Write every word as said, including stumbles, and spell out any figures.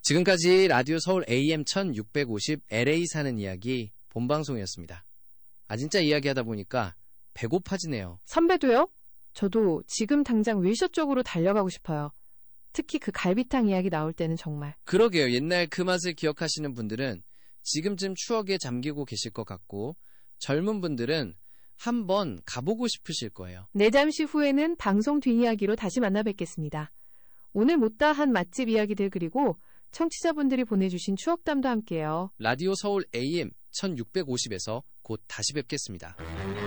지금까지 라디오 서울 에이엠 천육백오십 엘에이 사는 이야기 본방송이었습니다. 아 진짜 이야기하다 보니까 배고파지네요. 선배도요? 저도 지금 당장 윌셔 쪽으로 달려가고 싶어요. 특히 그 갈비탕 이야기 나올 때는 정말. 그러게요. 옛날 그 맛을 기억하시는 분들은 지금쯤 추억에 잠기고 계실 것 같고 젊은 분들은 한번 가보고 싶으실 거예요. 네, 잠시 후에는 방송 뒷이야기로 다시 만나 뵙겠습니다. 오늘 못다한 맛집 이야기들 그리고 청취자분들이 보내주신 추억담도 함께요. 라디오 서울 에이엠 천육백오십에서 곧 다시 뵙겠습니다.